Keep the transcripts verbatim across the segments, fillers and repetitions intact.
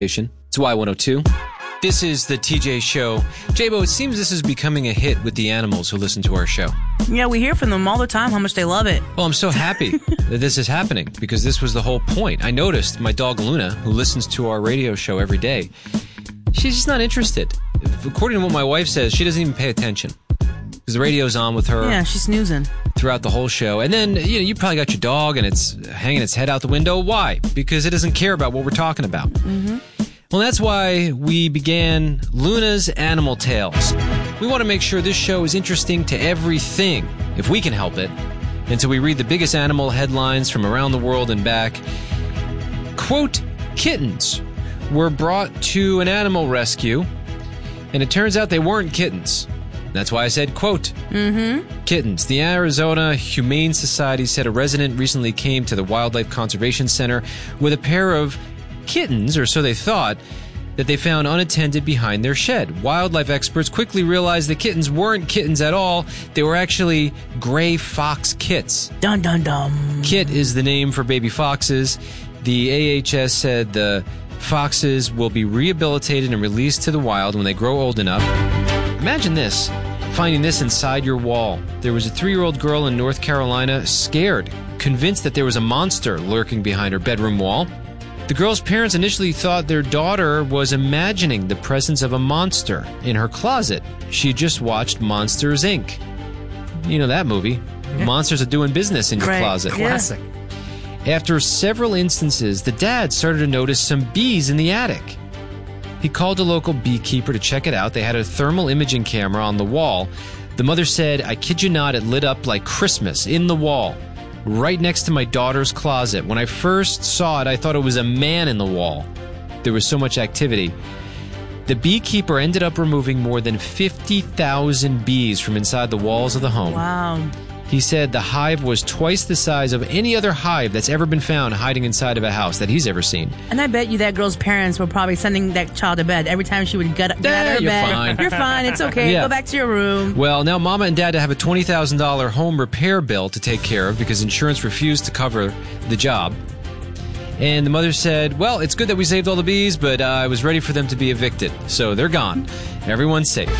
It's Y one oh two. This is the T J Show. J-Bo, it seems this is becoming a hit with the animals who listen to our show. Yeah, we hear from them all the time how much they love it. Well, I'm so happy that this is happening because this was the whole point. I noticed my dog Luna, who listens to our radio show every day, she's just not interested. According to what my wife says, she doesn't even pay attention because the radio's on with her. Yeah, she's snoozing throughout the whole show. And then, you know, you probably got your dog and it's hanging its head out the window. Why? Because it doesn't care about what we're talking about. Mm-hmm. Well, that's why we began Luna's Animal Tales. We want to make sure this show is interesting to everything, if we can help it. And so we read the biggest animal headlines from around the world and back. Quote, kittens were brought to an animal rescue, and it turns out they weren't kittens. That's why I said, quote, mm-hmm. kittens. The Arizona Humane Society said a resident recently came to the Wildlife Conservation Center with a pair of kittens, or so they thought, that they found unattended behind their shed. Wildlife experts quickly realized the kittens weren't kittens at all. They were actually gray fox kits. Dun dun dun. Kit is the name for baby foxes. The A H S said the foxes will be rehabilitated and released to the wild when they grow old enough. Imagine this, finding this inside your wall. There was a three-year-old girl in North Carolina, scared, convinced that there was a monster lurking behind her bedroom wall. The girl's parents initially thought their daughter was imagining the presence of a monster in her closet. She had just watched Monsters, Incorporated. You know that movie. Yeah. Monsters are doing business in your right. closet. Classic. After several instances, the dad started to notice some bees in the attic. He called a local beekeeper to check it out. They had a thermal imaging camera on the wall. The mother said, I kid you not, it lit up like Christmas in the wall, right next to my daughter's closet. When I first saw it, I thought it was a man in the wall. There was so much activity. The beekeeper ended up removing more than fifty thousand bees from inside the walls of the home. Wow. He said the hive was twice the size of any other hive that's ever been found hiding inside of a house that he's ever seen. And I bet you that girl's parents were probably sending that child to bed every time she would get, get Yeah, out of her you're bed. fine. You're fine. It's okay. Yeah. Go back to your room. Well, now Mama and Dad have a twenty thousand dollars home repair bill to take care of because insurance refused to cover the job. And the mother said, well, it's good that we saved all the bees, but uh, I was ready for them to be evicted. So they're gone. Everyone's safe.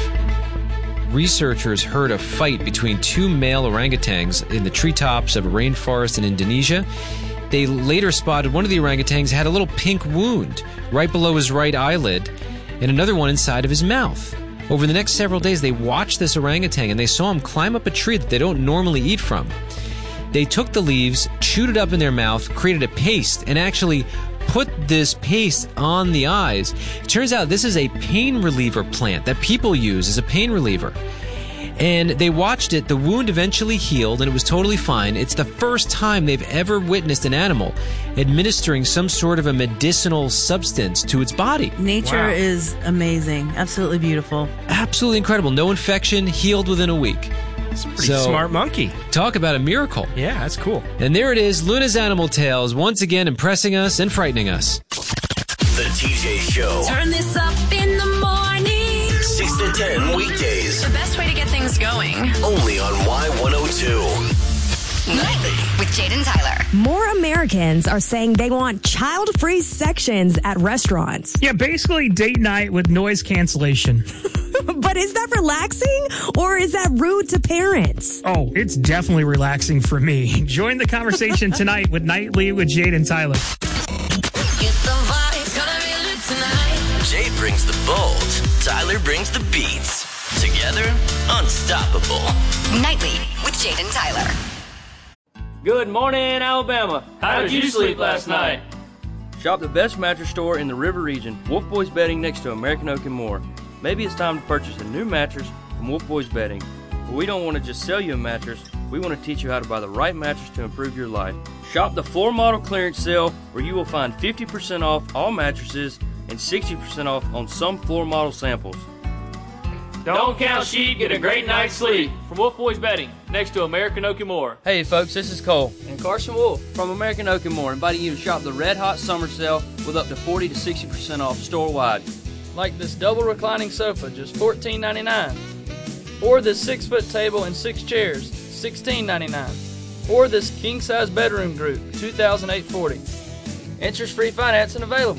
Researchers heard a fight between two male orangutans in the treetops of a rainforest in Indonesia. They later spotted one of the orangutans had a little pink wound right below his right eyelid and another one inside of his mouth. Over the next several days, they watched this orangutan and they saw him climb up a tree that they don't normally eat from. They took the leaves, chewed it up in their mouth, created a paste, and actually put this paste on the eyes. It turns out this is a pain reliever plant that people use as a pain reliever. And they watched it. The wound eventually healed, and it was totally fine. It's the first time they've ever witnessed an animal administering some sort of a medicinal substance to its body. Nature Wow. is amazing. Absolutely beautiful. Absolutely incredible. No infection, healed within a week. It's a pretty So- smart monkey. Talk about a miracle. Yeah, that's cool. And there it is, Luna's Animal Tales, once again impressing us and frightening us. The T J Show. Turn this up in the morning. six to ten weekdays. The best way to get things going. Only on Y one oh two. Nightly with Jaden Tyler. More Americans are saying they want child-free sections at restaurants. Yeah, basically date night with noise cancellation. But is that relaxing or is that rude to parents? Oh, it's definitely relaxing for me. Join the conversation tonight with Nightly with Jade and Tyler. Get the vibes, gonna be lit tonight. Jade brings the bold. Tyler brings the beats. Together, unstoppable. Nightly with Jaden Tyler. Good morning, Alabama. How did you sleep last night? Shop the best mattress store in the River Region, Wolf Boys Bedding next to American Oak and More. Maybe it's time to purchase a new mattress from Wolf Boys Bedding. But we don't want to just sell you a mattress, we want to teach you how to buy the right mattress to improve your life. Shop the floor model clearance sale where you will find fifty percent off all mattresses and sixty percent off on some floor model samples. Don't count sheep, get a great night's sleep. From Wolf Boys Bedding, next to American Oak and More. Hey folks, this is Cole and Carson Wolf from American Oak and More, inviting you to shop the Red Hot Summer Sale with up to forty to sixty percent off store-wide. Like this double reclining sofa, just fourteen ninety-nine. Or this six-foot table and six chairs, sixteen ninety-nine. Or this king-size bedroom group, two thousand eight hundred forty dollars. Interest-free financing available.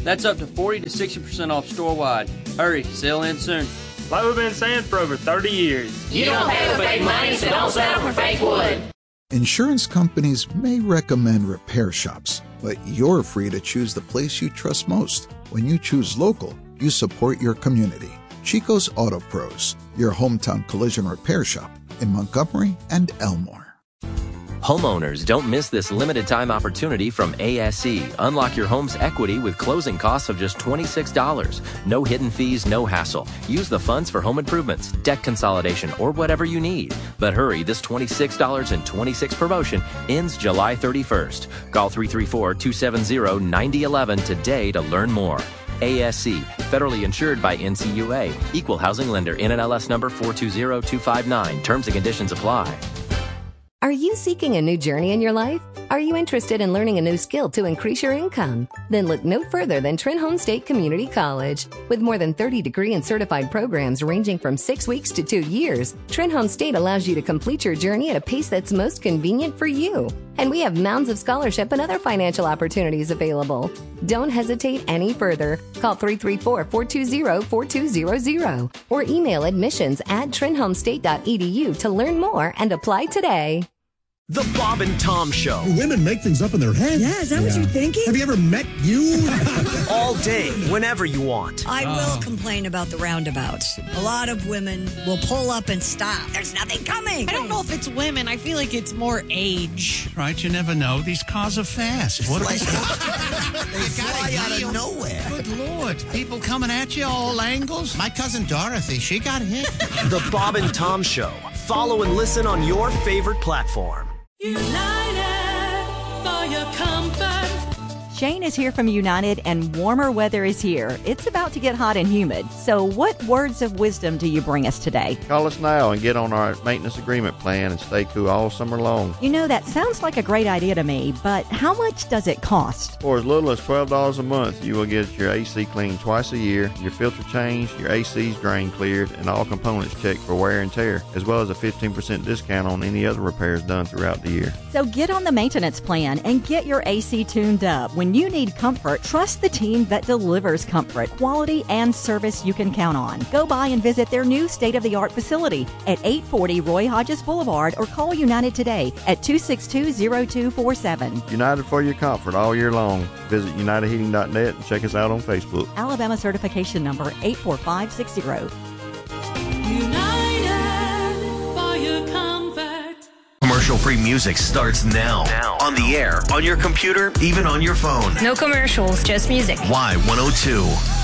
That's up to forty to sixty percent off store-wide. Hurry, sale ends soon. Like we've been saying for over thirty years. You don't pay with fake money, so don't settle for fake wood. Insurance companies may recommend repair shops, but you're free to choose the place you trust most. When you choose local, you support your community. Chico's Auto Pros, your hometown collision repair shop in Montgomery and Elmore. Homeowners, don't miss this limited time opportunity from A S E. Unlock your home's equity with closing costs of just twenty-six dollars. No hidden fees, no hassle. Use the funds for home improvements, debt consolidation, or whatever you need. But hurry, this twenty-six dollars and twenty-six cents promotion ends July thirty-first. Call three three four, two seven zero, nine zero one one today to learn more. A S E, federally insured by N C U A. Equal housing lender, N M L S number four two zero two five nine. Terms and conditions apply. Are you seeking a new journey in your life? Are you interested in learning a new skill to increase your income? Then look no further than Trenholm State Community College. With more than thirty degree and certified programs ranging from six weeks to two years, Trenholm State allows you to complete your journey at a pace that's most convenient for you. And we have mounds of scholarship and other financial opportunities available. Don't hesitate any further. Call three three four, four two zero, four two zero zero or email admissions at trenholm state dot e d u to learn more and apply today. The Bob and Tom Show. Women make things up in their heads. Yeah, is that yeah. what you're thinking? Have you ever met you? All day, whenever you want. I oh. will complain about the roundabouts. A lot of women will pull up and stop. There's nothing coming. I don't know if it's women. I feel like it's more age. Right, you never know. These cars are fast. What like, they fly out of nowhere. Good Lord. People coming at you all angles. My cousin Dorothy, she got hit. The Bob and Tom Show. Follow and listen on your favorite platform. United for your comfort. Shane is here from United, and warmer weather is here. It's about to get hot and humid. So what words of wisdom do you bring us today? Call us now and get on our maintenance agreement plan and stay cool all summer long. You know, that sounds like a great idea to me, but how much does it cost? For as little as twelve dollars a month, you will get your A C cleaned twice a year, your filter changed, your A C's drain cleared, and all components checked for wear and tear, as well as a fifteen percent discount on any other repairs done throughout the year. So get on the maintenance plan and get your A C tuned up. When you need comfort, trust the team that delivers comfort, quality, and service you can count on. Go by and visit their new state-of-the-art facility at eight forty Roy Hodges Boulevard or call United today at two six two, zero two four seven. United for your comfort all year long. Visit united heating dot net and check us out on Facebook. Alabama certification number eight four five six zero. United for your comfort. Commercial-free music starts now. now. On the air, on your computer, even on your phone. No commercials, just music. Y one oh two.